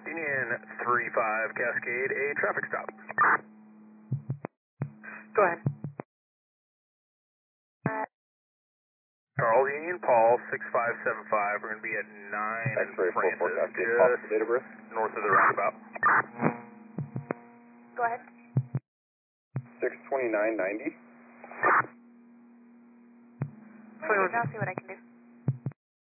Union 35 Cascade, a traffic stop. Go ahead. Charles Union Paul 6575. We're going to be at 9 and Francis, just north of the roundabout. Go ahead. 62990. I'll see what I can do.